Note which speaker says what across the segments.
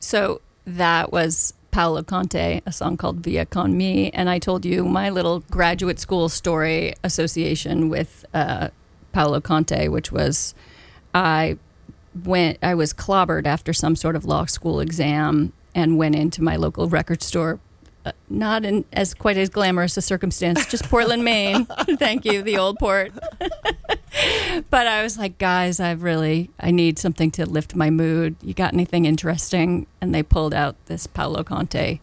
Speaker 1: So that was Paolo Conte, a song called Via Con Me. And I told you my little graduate school story association with Paolo Conte, which was I was clobbered after some sort of law school exam and went into my local record store. Not in as quite as glamorous a circumstance, just Portland, Maine. Thank you, the old port. But I was like, guys, I need something to lift my mood. You got anything interesting? And they pulled out this Paolo Conte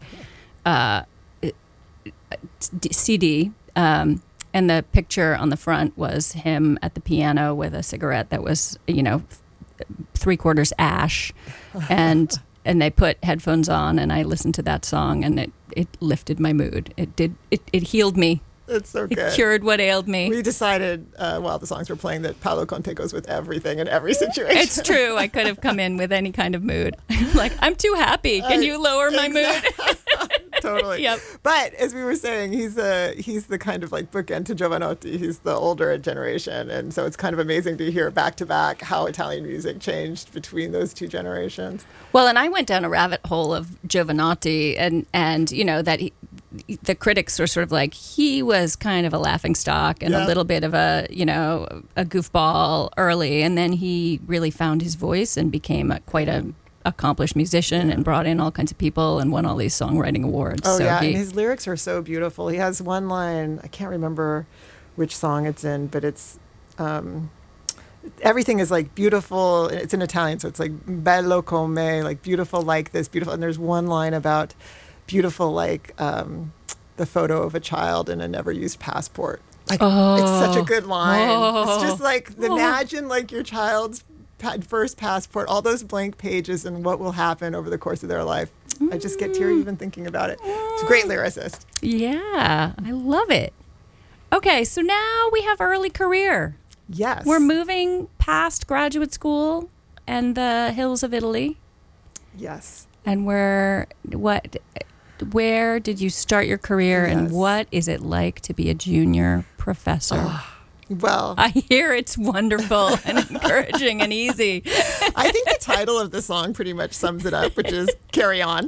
Speaker 1: CD, and the picture on the front was him at the piano with a cigarette that was, 3/4 ash, and they put headphones on, and I listened to that song, and it lifted my mood. It healed me.
Speaker 2: It's so good.
Speaker 1: It cured what ailed me.
Speaker 2: We decided while the songs were playing that Paolo Conte goes with everything in every situation.
Speaker 1: It's true. I could have come in with any kind of mood. Like, I'm too happy. Can you lower my mood?
Speaker 2: Totally.
Speaker 1: Yep.
Speaker 2: But as we were saying, he's the kind of like bookend to Jovanotti. He's the older generation, and so it's kind of amazing to hear back to back how Italian music changed between those two generations.
Speaker 1: Well, and I went down a rabbit hole of Jovanotti, and that the critics were sort of like, he was kind of a laughingstock and a little bit of a goofball early, and then he really found his voice and became quite a accomplished musician and brought in all kinds of people and won all these songwriting awards.
Speaker 2: Oh, so and his lyrics are so beautiful. He has one line, I can't remember which song it's in, but it's everything is like beautiful. It's in Italian, so it's like bello come, like beautiful like this, beautiful. And there's one line about beautiful like the photo of a child in a never used passport. Like, it's such a good line. It's just like, imagine like your child's first passport, all those blank pages, and what will happen over the course of their life. I just get teary even thinking about it. It's a great lyricist.
Speaker 1: Yeah, I love it. Okay, so now we have early career.
Speaker 2: Yes.
Speaker 1: We're moving past graduate school and the hills of Italy.
Speaker 2: Yes.
Speaker 1: And where did you start your career, and what is it like to be a junior professor?
Speaker 2: Well,
Speaker 1: I hear it's wonderful and encouraging and easy.
Speaker 2: I think the title of the song pretty much sums it up, which is Carry On.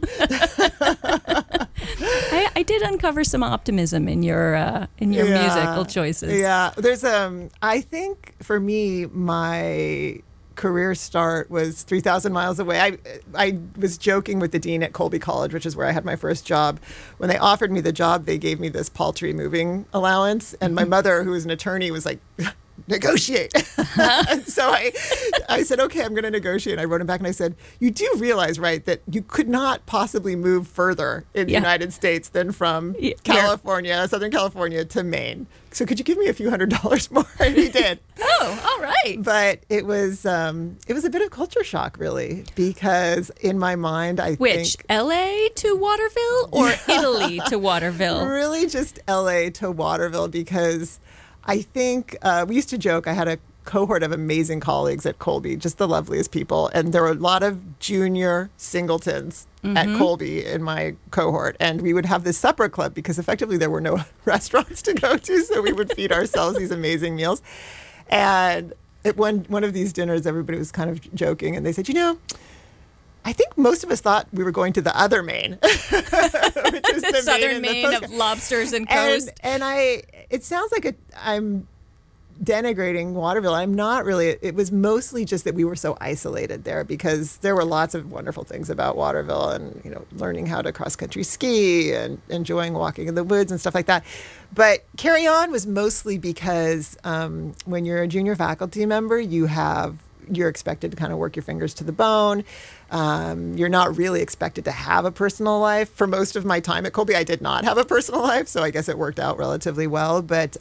Speaker 1: I did uncover some optimism in your musical choices.
Speaker 2: Yeah, there's I think for me, my career start was 3,000 miles away. I was joking with the dean at Colby College, which is where I had my first job. When they offered me the job, they gave me this paltry moving allowance. And my mother, who was an attorney, was like, negotiate. So I said, okay, I'm going to negotiate. I wrote him back and I said, you do realize, right, that you could not possibly move further in the United States than from California, Southern California to Maine. So could you give me a few $100s more? And he did.
Speaker 1: Oh, all right.
Speaker 2: But it was a bit of culture shock, really, because in my mind, I
Speaker 1: think LA to Waterville or Italy to Waterville?
Speaker 2: Really just LA to Waterville, because I think we used to joke, I had a cohort of amazing colleagues at Colby, just the loveliest people. And there were a lot of junior singletons at Colby in my cohort. And we would have this supper club because effectively there were no restaurants to go to. So we would feed ourselves these amazing meals. And at one of these dinners, everybody was kind of joking. And they said, I think most of us thought we were going to the other Maine, which is the
Speaker 1: southern Maine of lobsters and coast.
Speaker 2: And it sounds like I'm denigrating Waterville. I'm not really. It was mostly just that we were so isolated there, because there were lots of wonderful things about Waterville, and learning how to cross country ski and enjoying walking in the woods and stuff like that. But Carry On was mostly because when you're a junior faculty member, you're expected to kind of work your fingers to the bone. You're not really expected to have a personal life. For most of my time at Colby, I did not have a personal life, so I guess it worked out relatively well. But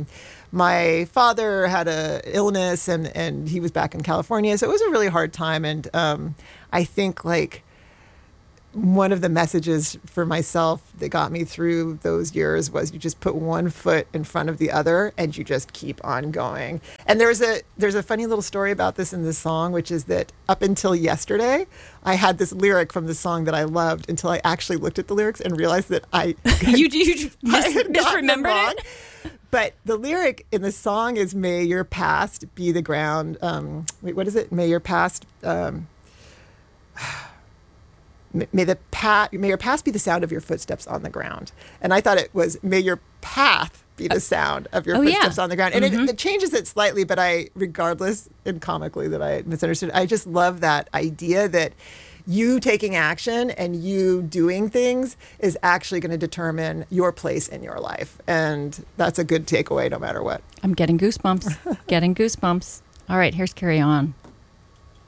Speaker 2: my father had an illness, and he was back in California, so it was a really hard time. And I think one of the messages for myself that got me through those years was you just put one foot in front of the other and you just keep on going. And there's a funny little story about this in this song, which is that up until yesterday, I had this lyric from the song that I loved until I actually looked at the lyrics and realized that I
Speaker 1: misremembered it.
Speaker 2: But the lyric in the song is, may your past be the ground. What is it? May your past... may your past be the sound of your footsteps on the ground. And I thought it was, may your path be the sound of your footsteps on the ground. And it changes it slightly, but regardless, and comically that I misunderstood, I just love that idea that you taking action and you doing things is actually going to determine your place in your life. And that's a good takeaway no matter what.
Speaker 1: I'm getting goosebumps. Getting goosebumps. All right, here's Carry On.